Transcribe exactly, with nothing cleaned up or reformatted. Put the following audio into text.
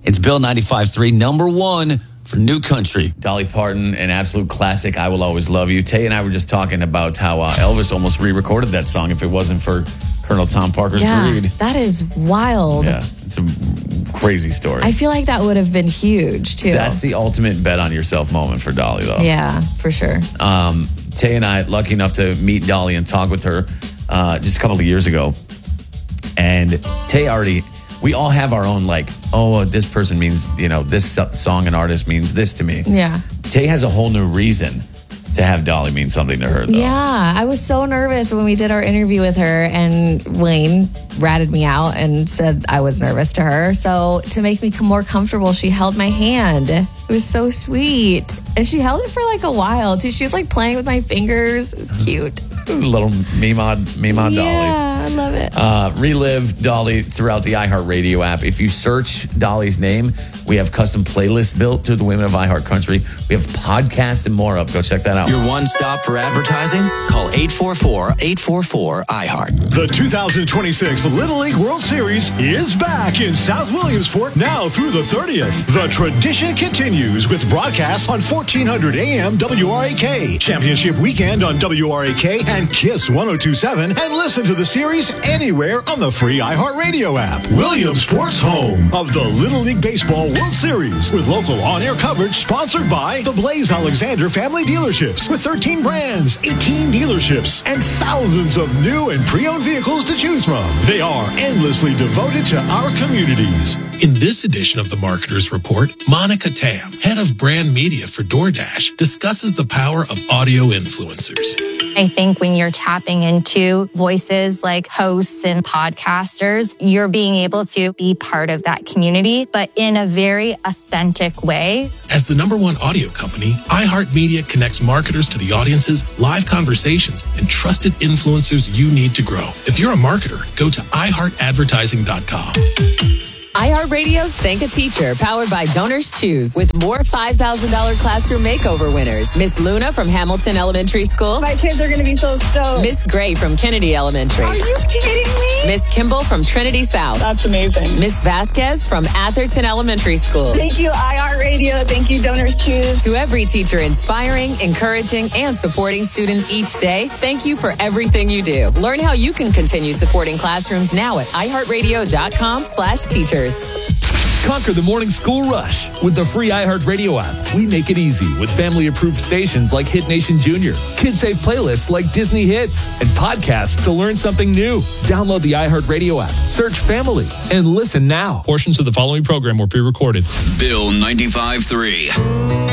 It's Bill ninety-five three, number one for New Country. Dolly Parton, an absolute classic, I Will Always Love You. Tay and I were just talking about how uh, Elvis almost re-recorded that song if it wasn't for Colonel Tom Parker's yeah, greed. That is wild. Yeah, it's a crazy story. I feel like that would have been huge, too. That's the ultimate bet on yourself moment for Dolly, though. Yeah, for sure. Um, Tay and I, lucky enough to meet Dolly and talk with her uh, just a couple of years ago. And Tay already... We all have our own, like, oh, this person means, you know, this song and artist means this to me. Yeah. Tay has a whole new reason to have Dolly mean something to her, though. Yeah. I was so nervous when we did our interview with her, and Wayne ratted me out and said I was nervous to her. So to make me more comfortable, she held my hand. It was so sweet. And she held it for, like, a while, too. She was, like, playing with my fingers. It was cute. Little Mima, Mima Dolly. Yeah, I love it. Uh, relive Dolly throughout the iHeartRadio app. If you search Dolly's name, we have custom playlists built to the women of iHeart Country. We have podcasts and more up. Go check that out. Your one stop for advertising? Call eight four four, eight four four, iHeart. The two thousand twenty-six Little League World Series is back in South Williamsport now through the thirtieth. The tradition continues with broadcasts on fourteen hundred A M W R A K, Championship Weekend on W R A K, and Kiss one oh two point seven, and listen to the series anywhere on the free iHeartRadio app. Williamsport's home of the Little League Baseball World Series, with local on-air coverage sponsored by the Blaze Alexander Family Dealerships, with thirteen brands, eighteen dealerships, and thousands of new and pre-owned vehicles to choose from. They are endlessly devoted to our communities. In this edition of the Marketer's Report, Monica Tam, head of brand media for DoorDash, discusses the power of audio influencers. I think when you're tapping into voices like hosts and podcasters, you're being able to be part of that community, but in a very authentic way. As the number one audio company, iHeartMedia connects marketers to the audiences, live conversations, and trusted influencers you need to grow. If you're a marketer, go to i heart advertising dot com. iHeartRadio's Thank a Teacher, powered by Donors Choose, with more five thousand dollars classroom makeover winners. Miss Luna from Hamilton Elementary School. My kids are going to be so stoked. Miss Gray from Kennedy Elementary. Are you kidding me? Miss Kimball from Trinity South. That's amazing. Miss Vasquez from Atherton Elementary School. Thank you, iHeartRadio. Thank you, Donors Choose. To every teacher inspiring, encouraging, and supporting students each day, thank you for everything you do. Learn how you can continue supporting classrooms now at i heart radio dot com slash teachers. Conquer the morning school rush with the free iHeartRadio app. We make it easy with family-approved stations like Hit Nation Junior, kid-safe playlists like Disney Hits, and podcasts to learn something new. Download the iHeartRadio app, search Family, and listen now. Portions of the following program were pre-recorded. Bill ninety-five three.